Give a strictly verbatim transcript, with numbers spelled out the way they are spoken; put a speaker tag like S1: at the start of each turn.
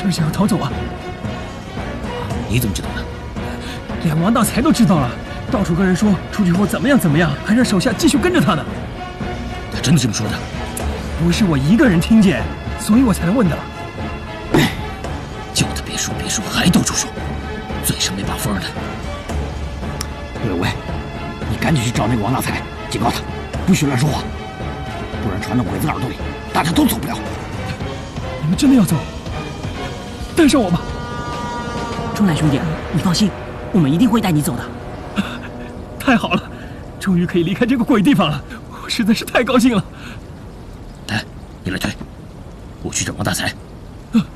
S1: 是不是想要逃走啊？
S2: 你怎么知道的？
S1: 连王大才都知道了，到处跟人说出去后怎么样怎么样，还让手下继续跟着他呢。
S2: 他真的这么说的？
S1: 不是我一个人听见，所以我才能问的。
S2: 哎，叫他别说别说，还到处说，嘴上没把风的。
S3: 魏无畏，你赶紧去找那个王大才，警告他不许乱说话，不然传到鬼子耳朵里，大家都走不了。
S1: 你们真的要走？带上我吧。
S4: 钟南兄弟，你放心，我们一定会带你走的。
S1: 太好了，终于可以离开这个鬼地方了，我实在是太高兴了。
S2: 来，你来推，我去找王大才。